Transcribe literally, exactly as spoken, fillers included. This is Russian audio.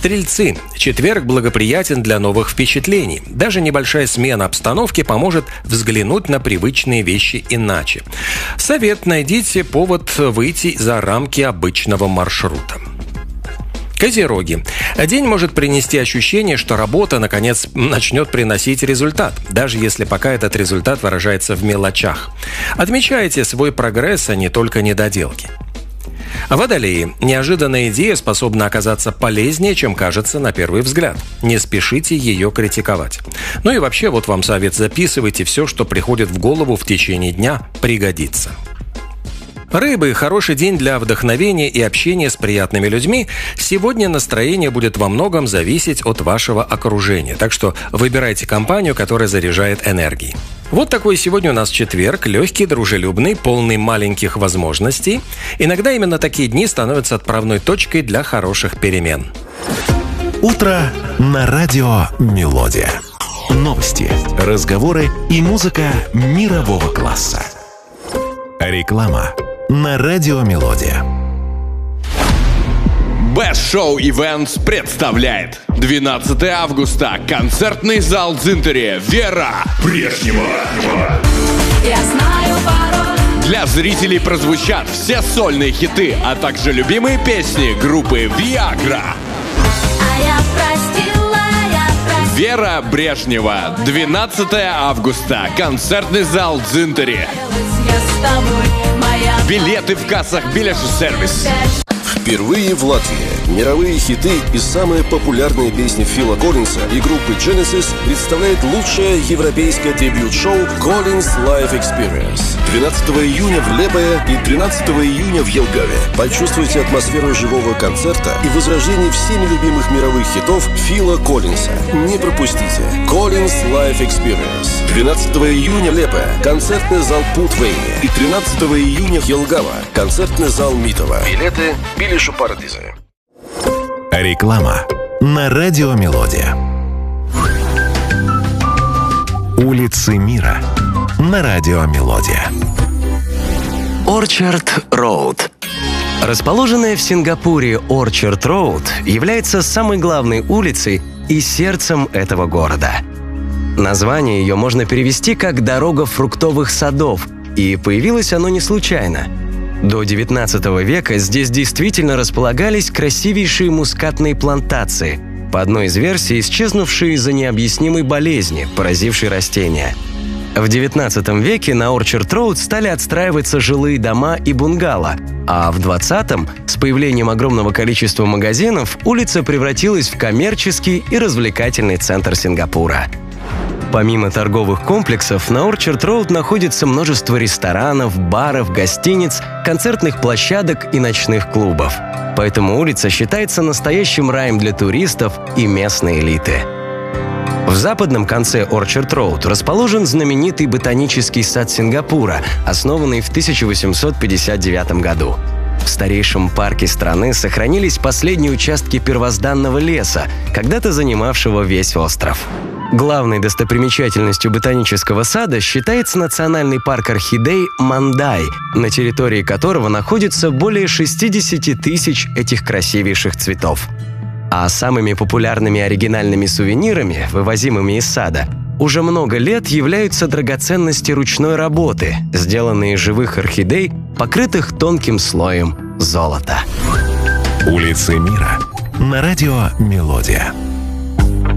Стрельцы. Четверг благоприятен для новых впечатлений. Даже небольшая смена обстановки поможет взглянуть на привычные вещи иначе. Совет: найдите повод выйти за рамки обычного маршрута. Козероги. День может принести ощущение, что работа, наконец, начнет приносить результат, даже если пока этот результат выражается в мелочах. Отмечайте свой прогресс, а не только недоделки. Водолеи. Неожиданная идея способна оказаться полезнее, чем кажется на первый взгляд. Не спешите ее критиковать. Ну и вообще, вот вам совет: записывайте все, что приходит в голову в течение дня, пригодится. Рыбы. Хороший день для вдохновения и общения с приятными людьми. Сегодня настроение будет во многом зависеть от вашего окружения, так что выбирайте компанию, которая заряжает энергией. Вот такой сегодня у нас четверг, легкий, дружелюбный, полный маленьких возможностей. Иногда именно такие дни становятся отправной точкой для хороших перемен. Утро на радио «Мелодия». Новости, разговоры и музыка мирового класса. Реклама на радио «Мелодия». Best Show Events представляет двенадцатого августа. Концертный зал Дзинтери. Вера Брежнева. Я знаю пароль. Для зрителей прозвучат все сольные хиты, а также любимые песни группы Viagra. А я простила, я простила. Вера Брежнева. двенадцатого августа. Концертный зал Дзинтери. Я с тобой, моя. Билеты в кассах билет-сервис. Впервые в Латвии мировые хиты и самые популярные песни Фила Коллинса и группы Genesis представляет лучшее европейское дебют-шоу Collins Live Experience. двенадцатого июня в Лепое и тринадцатого июня в Елгаве. Почувствуйте атмосферу живого концерта и возрождение всеми любимых мировых хитов Фила Коллинса. Не пропустите. Collins Live Experience. двенадцатого июня Лепое. Концертный зал Путвейне. И тринадцатого июня Елгава. Концертный зал Митова. Билеты Билишу Парадизе. Реклама на радио «Мелодия». Улицы мира на радио «Мелодия». Орчард Роуд. Расположенная в Сингапуре Орчард Роуд является самой главной улицей и сердцем этого города. Название ее можно перевести как «дорога фруктовых садов», и появилось оно не случайно. До девятнадцатого века здесь действительно располагались красивейшие мускатные плантации, по одной из версий исчезнувшие из-за необъяснимой болезни, поразившей растения. В девятнадцатом веке на Орчард-Роуд стали отстраиваться жилые дома и бунгало, а в двадцатом, с появлением огромного количества магазинов, улица превратилась в коммерческий и развлекательный центр Сингапура. Помимо торговых комплексов, на Орчард-Роуд находится множество ресторанов, баров, гостиниц, концертных площадок и ночных клубов. Поэтому улица считается настоящим раем для туристов и местной элиты. В западном конце Орчард-Роуд расположен знаменитый ботанический сад Сингапура, основанный в тысяча восемьсот пятьдесят девятом году. В старейшем парке страны сохранились последние участки первозданного леса, когда-то занимавшего весь остров. Главной достопримечательностью ботанического сада считается национальный парк орхидей Мандай, на территории которого находится более шестьдесят тысяч этих красивейших цветов. А самыми популярными оригинальными сувенирами, вывозимыми из сада, уже много лет являются драгоценности ручной работы, сделанные из живых орхидей, покрытых тонким слоем золота. Улицы мира на радио «Мелодия».